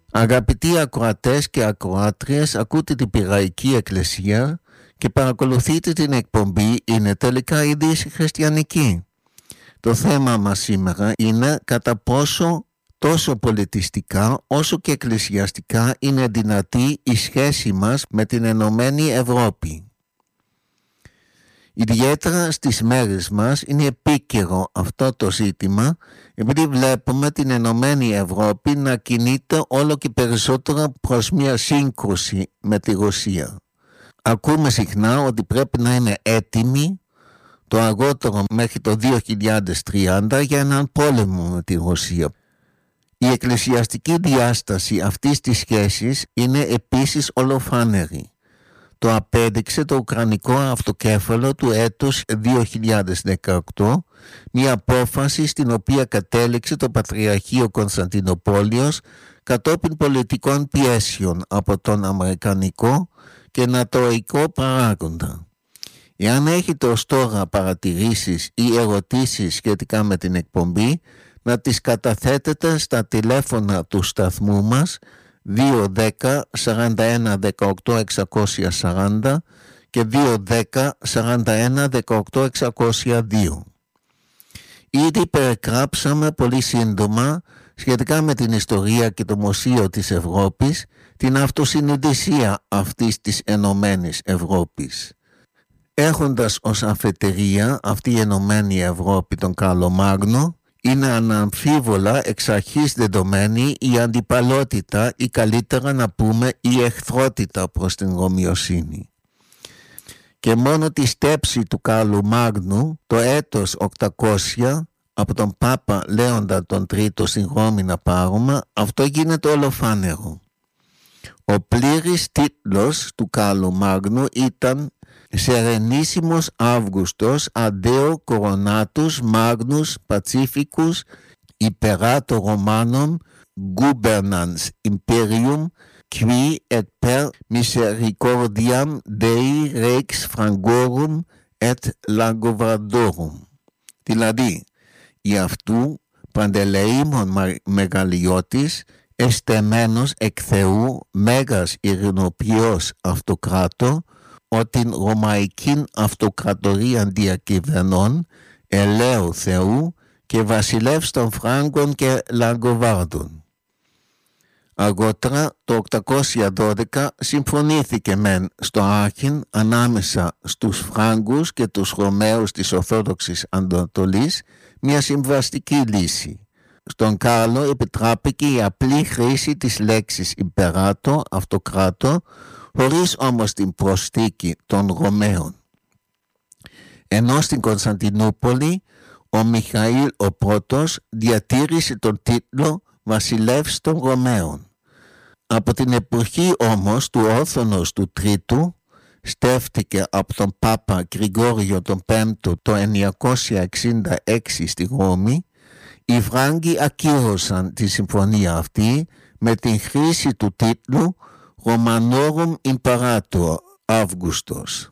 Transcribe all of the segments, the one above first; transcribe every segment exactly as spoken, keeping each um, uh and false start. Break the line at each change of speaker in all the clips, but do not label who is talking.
Αγαπητοί ακροατές και ακροάτριες, ακούτε την Πειραϊκή Εκκλησία και παρακολουθείτε την εκπομπή «Είναι τελικά η Δύση χριστιανική». Το θέμα μας σήμερα είναι κατά πόσο τόσο πολιτιστικά όσο και εκκλησιαστικά είναι δυνατή η σχέση μας με την Ενωμένη Ευρώπη. Ιδιαίτερα στις μέρες μας είναι επίκαιρο αυτό το ζήτημα, επειδή βλέπουμε την Ενωμένη Ευρώπη να κινείται όλο και περισσότερο προς μια σύγκρουση με τη Ρωσία. Ακούμε συχνά ότι πρέπει να είναι έτοιμοι το αργότερο μέχρι το δύο χιλιάδες τριάντα για έναν πόλεμο με τη Ρωσία. Η εκκλησιαστική διάσταση αυτής της σχέσης είναι επίσης ολοφάνερη. Το απέδειξε το Ουκρανικό Αυτοκέφαλο του έτους δύο χιλιάδες δεκαοκτώ, μια απόφαση στην οποία κατέληξε το Πατριαρχείο Κωνσταντινούπολεως κατόπιν πολιτικών πιέσεων από τον αμερικανικό και νατοϊκό παράγοντα. Εάν έχετε ως τώρα παρατηρήσεις ή ερωτήσεις σχετικά με την εκπομπή, να τις καταθέτετε στα τηλέφωνα του σταθμού μας δύο δέκα σαράντα ένα δεκαοκτώ εξακόσια σαράντα και δύο δέκα σαράντα ένα δεκαοκτώ εξακόσια δύο. Ήδη περιγράψαμε πολύ σύντομα σχετικά με την ιστορία και το μουσείο της Ευρώπης την αυτοσυνειδησία αυτής της Ενωμένης Ευρώπης. Έχοντας ως αφετηρία αυτή η Ενωμένη Ευρώπη τον Καρλομάγνο, είναι αναμφίβολα εξ αρχής δεδομένη η αντιπαλότητα ή καλύτερα να πούμε η εχθρότητα προς την Ρωμιοσύνη. Και μόνο τη στέψη του Καρλομάγνου το έτος οκτακόσια από τον Πάπα Λέοντα τον Τρίτο στην Ρώμη να πάρουμε, αυτό γίνεται ολοφάνερο. Ο πλήρης τίτλος του Καρλομάγνου ήταν Serenissimos Augustos Adeo Coronatus Magnus Pacificus Imperator Romanum Gubernans Imperium qui et per misericordiam Dei Rex Francorum et Langovardorum. Δηλαδή, η αυτού Παντελεήμων Μεγαλειώτης, εστεμένος εκ Θεού, μέγας ειρηνοποιός αυτοκράτο, ότι Ρωμαϊκήν αυτοκρατορίαν διακυβερνών, ελαίου Θεού και βασιλεύς των Φράγκων και Λαγκοβάρδων. Αργότερα το οκτακόσια δώδεκα συμφωνήθηκε μεν στο Άχιν ανάμεσα στους Φράγκους και τους Ρωμαίους της Ορθόδοξης Ανατολής μια συμβαστική λύση. Στον Κάρλο επιτράπηκε η απλή χρήση της λέξης «Ιμπεράτο», αυτοκράτο, χωρίς όμως την προσθήκη των Ρωμαίων. Ενώ στην Κωνσταντινούπολη ο Μιχαήλ ο Πρώτος διατήρησε τον τίτλο βασιλεύς των Ρωμαίων. Από την εποχή όμως του Όρθωνος του Τρίτου, στέφτηκε από τον Πάπα Γρηγόριο τον Πέμπτο το εννιακόσια εξήντα έξι στη Ρώμη, οι Φράγκοι ακύρωσαν τη συμφωνία αυτή με την χρήση του τίτλου Romanorum Imperator Augustos,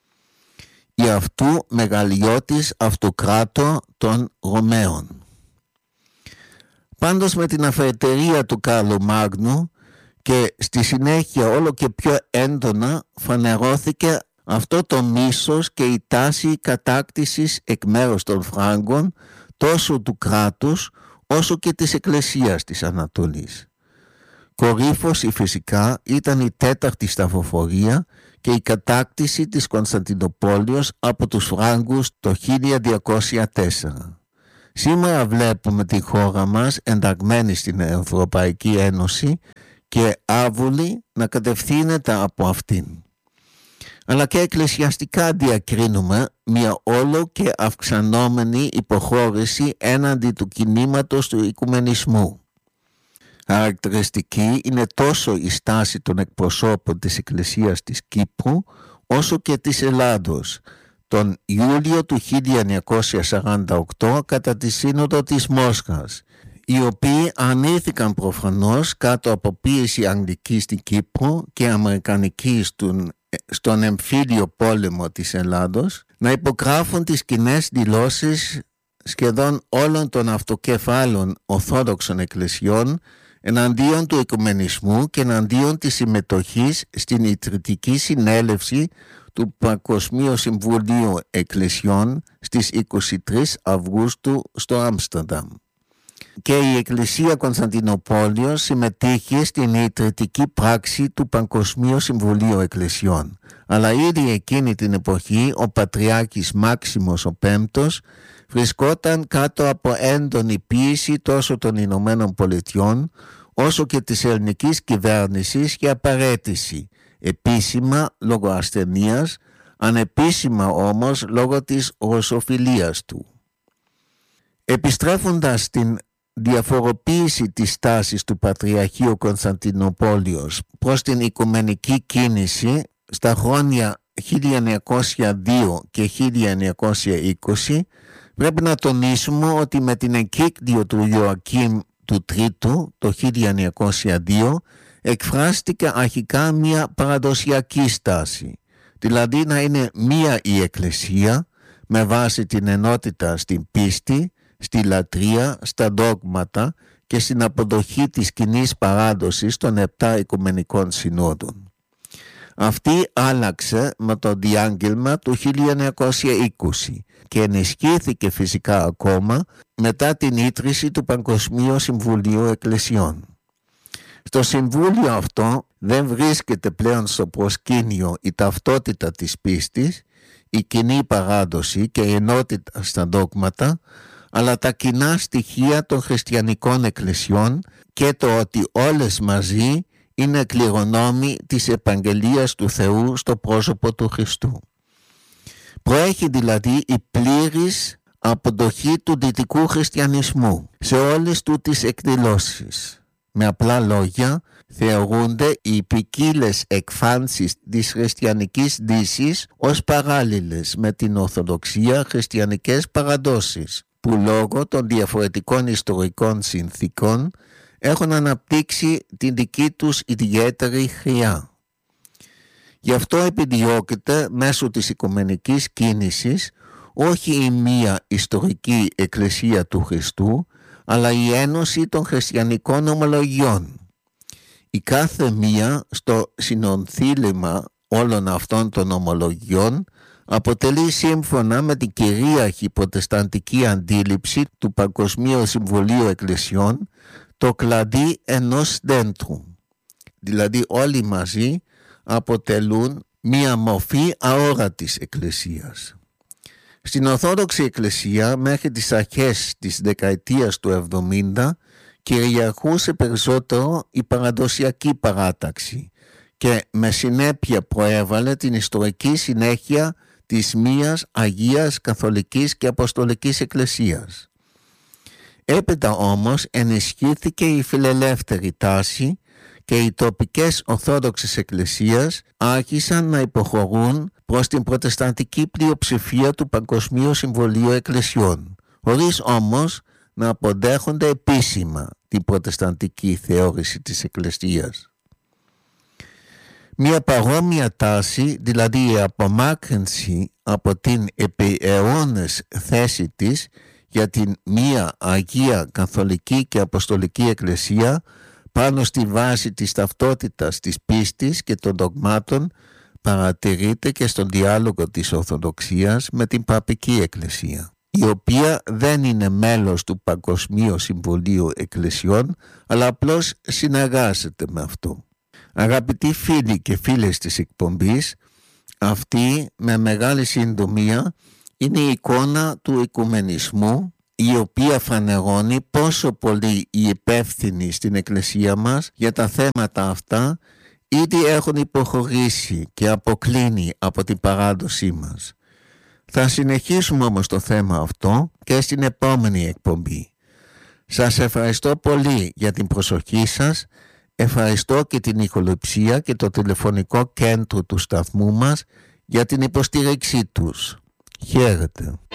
η αυτού μεγαλειώτης αυτοκράτο των Ρωμαίων. Πάντως με την αφαιρετερία του Καρλομάγνου και στη συνέχεια όλο και πιο έντονα φανερώθηκε αυτό το μίσος και η τάση κατάκτησης εκ μέρους των Φράγκων τόσο του κράτους όσο και της Εκκλησίας της Ανατολής. Κορύφωση φυσικά ήταν η τέταρτη σταυροφορία και η κατάκτηση της Κωνσταντινούπολεως από τους Φράγκους το χίλια διακόσια τέσσερα. Σήμερα βλέπουμε τη χώρα μας ενταγμένη στην Ευρωπαϊκή Ένωση και άβουλη να κατευθύνεται από αυτήν. Αλλά και εκκλησιαστικά διακρίνουμε μια όλο και αυξανόμενη υποχώρηση έναντι του κινήματος του οικουμενισμού. Χαρακτηριστική είναι τόσο η στάση των εκπροσώπων της Εκκλησίας της Κύπρου όσο και της Ελλάδος τον Ιούλιο του χίλια εννιακόσια σαράντα οκτώ κατά τη Σύνοδο της Μόσχας, οι οποίοι ανήθηκαν προφανώς κάτω από πίεση αγγλική στην Κύπρο και αμερικανική στον, στον εμφύλιο πόλεμο της Ελλάδος να υπογράφουν τις κοινές δηλώσεις σχεδόν όλων των αυτοκεφάλων Ορθόδοξων εκκλησιών εναντίον του οικουμενισμού και εναντίον της συμμετοχής στην ιδρυτική συνέλευση του Παγκοσμίου Συμβουλίου Εκκλησιών στις είκοσι τρεις Αυγούστου στο Άμστερνταμ. Και η Εκκλησία Κωνσταντινούπολεως συμμετείχε στην ιδρυτική πράξη του Παγκοσμίου Συμβουλίου Εκκλησιών. Αλλά ήδη εκείνη την εποχή ο Πατριάρχης Μάξιμος ο Πέμπτος βρισκόταν κάτω από έντονη πίεση τόσο των Ηνωμένων Πολιτειών όσο και της ελληνικής κυβέρνησης για παραίτηση, επίσημα λόγω ασθενείας, ανεπίσημα όμως λόγω της ρωσοφιλίας του. Επιστρέφοντας στην διαφοροποίηση της στάσης του Πατριαρχείου Κωνσταντινούπολεως προς την οικουμενική κίνηση στα χρόνια χίλια εννιακόσια δύο και χίλια εννιακόσια είκοσι, πρέπει να τονίσουμε ότι με την εγκύκλιο του Ιωακήμ του Τρίτου το χίλια εννιακόσια δύο εκφράστηκε αρχικά μια παραδοσιακή στάση, δηλαδή να είναι μία η Εκκλησία με βάση την ενότητα στην πίστη, στη λατρεία, στα ντόγματα και στην αποδοχή της κοινής παράδοσης των επτά Οικουμενικών Συνόδων. Αυτή άλλαξε με το διάγγελμα του χίλια εννιακόσια είκοσι και ενισχύθηκε φυσικά ακόμα μετά την ίδρυση του Παγκοσμίου Συμβουλίου Εκκλησιών. Στο Συμβούλιο αυτό δεν βρίσκεται πλέον στο προσκήνιο η ταυτότητα της πίστης, η κοινή παράδοση και η ενότητα στα ντόγματα, αλλά τα κοινά στοιχεία των χριστιανικών εκκλησιών και το ότι όλες μαζί είναι κληρονόμοι της επαγγελίας του Θεού στο πρόσωπο του Χριστού. Προέχει δηλαδή η πλήρης αποδοχή του δυτικού χριστιανισμού σε όλες του τις εκδηλώσεις. Με απλά λόγια, θεωρούνται οι ποικίλες εκφάνσεις της χριστιανικής δύσης ως παράλληλες με την Ορθοδοξία χριστιανικές παραδόσεις, που λόγω των διαφορετικών ιστορικών συνθήκων έχουν αναπτύξει την δική τους ιδιαίτερη χρειά. Γι' αυτό επιδιώκεται μέσω της οικουμενικής κίνησης όχι η μία ιστορική εκκλησία του Χριστού, αλλά η ένωση των χριστιανικών ομολογιών. Η κάθε μία στο συνονθήλημα όλων αυτών των ομολογιών αποτελεί σύμφωνα με την κυρίαρχη προτεσταντική αντίληψη του Παγκοσμίου Συμβουλίου Εκκλησιών το κλαδί ενός δέντρου. Δηλαδή όλοι μαζί αποτελούν μία μορφή αόρατης εκκλησίας. Στην Ορθόδοξη Εκκλησία μέχρι τις αρχές της δεκαετίας του εβδομήντα κυριαρχούσε περισσότερο η παραδοσιακή παράταξη και με συνέπεια προέβαλε την ιστορική συνέχεια της μίας Αγίας Καθολικής και Αποστολικής Εκκλησίας. Έπειτα όμως ενισχύθηκε η φιλελεύθερη τάση και οι τοπικές Ορθόδοξες Εκκλησίες άρχισαν να υποχωρούν προς την προτεσταντική πλειοψηφία του Παγκοσμίου Συμβουλίου Εκκλησιών, χωρίς όμως να αποδέχονται επίσημα την προτεσταντική θεώρηση της Εκκλησίας. Μια παρόμοια τάση, δηλαδή η απομάκρυνση από την επί αιώνες θέση της για την μία Αγία Καθολική και Αποστολική Εκκλησία πάνω στη βάση της ταυτότητας της πίστης και των δογμάτων, παρατηρείται και στον διάλογο της Ορθοδοξίας με την Παπική Εκκλησία, η οποία δεν είναι μέλος του Παγκοσμίου Συμβουλίου Εκκλησιών, αλλά απλώς συνεργάζεται με αυτό. Αγαπητοί φίλοι και φίλες της εκπομπής, αυτή με μεγάλη συντομία είναι η εικόνα του οικουμενισμού, η οποία φανερώνει πόσο πολύ οι υπεύθυνοι στην Εκκλησία μας για τα θέματα αυτά ήδη έχουν υποχωρήσει και αποκλίνει από την παράδοσή μας. Θα συνεχίσουμε όμως το θέμα αυτό και στην επόμενη εκπομπή. Σας ευχαριστώ πολύ για την προσοχή σας. Ευχαριστώ και την ηχοληψία και το τηλεφωνικό κέντρο του σταθμού μας για την υποστήριξή τους. Χαίρετε.